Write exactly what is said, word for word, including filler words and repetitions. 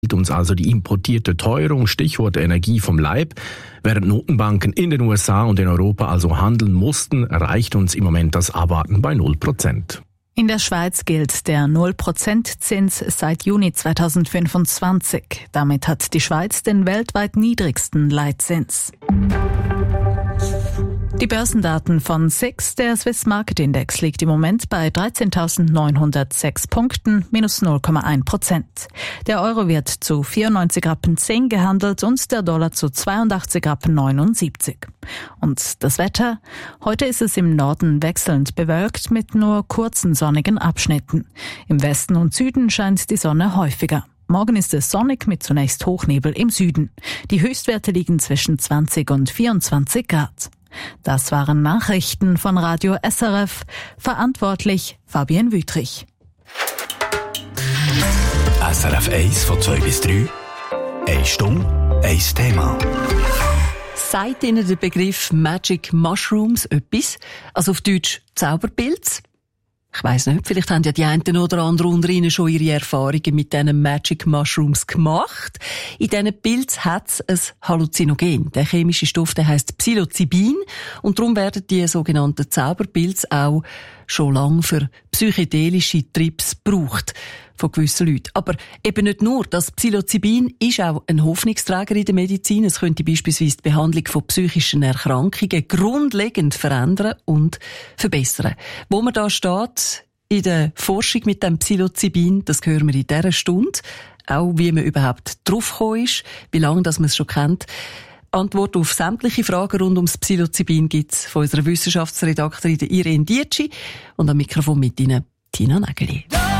uns also die importierte Teuerung, Stichwort Energie, vom Leib. Während Notenbanken in den U S A und in Europa also handeln mussten, erreicht uns im Moment das Abwarten bei null Prozent. In der Schweiz gilt der null Prozent Zins seit Juni zweitausendfünfundzwanzig. Damit hat die Schweiz den weltweit niedrigsten Leitzins. Die Börsendaten von S I X, der Swiss Market Index, liegt im Moment bei dreizehntausendneunhundertsechs Punkten, minus null Komma eins Prozent. Der Euro wird zu vierundneunzig Rappen zehn gehandelt und der Dollar zu zweiundachtzig Rappen neunundsiebzig. Und das Wetter? Heute ist es im Norden wechselnd bewölkt mit nur kurzen sonnigen Abschnitten. Im Westen und Süden scheint die Sonne häufiger. Morgen ist es sonnig mit zunächst Hochnebel im Süden. Die Höchstwerte liegen zwischen zwanzig und vierundzwanzig Grad. Das waren Nachrichten von Radio S R F. Verantwortlich Fabienne Wüthrich. S R F eins von zwei bis drei. Eine Stunde, ein Thema. Sagt Ihnen der Begriff Magic Mushrooms etwas? Also auf Deutsch Zauberpilz? Ich weiss nicht, vielleicht haben ja die einen oder anderen unter Ihnen schon ihre Erfahrungen mit diesen Magic Mushrooms gemacht. In diesen Pilzen hat es ein Halluzinogen. Der chemische Stoff, der heisst Psilocybin. Und darum werden die sogenannten Zauberpilze auch schon lange für psychedelische Trips gebraucht von gewissen Leuten. Aber eben nicht nur. Das Psilocybin ist auch ein Hoffnungsträger in der Medizin. Es könnte beispielsweise die Behandlung von psychischen Erkrankungen grundlegend verändern und verbessern. Wo man da steht in der Forschung mit dem Psilocybin, das hören wir in dieser Stunde. Auch wie man überhaupt draufgekommen ist, wie lange das man es schon kennt. Antwort auf sämtliche Fragen rund ums Psilocybin gibt es von unserer Wissenschaftsredaktorin Irene Dietschi und am Mikrofon mit Ihnen Tina Nägeli.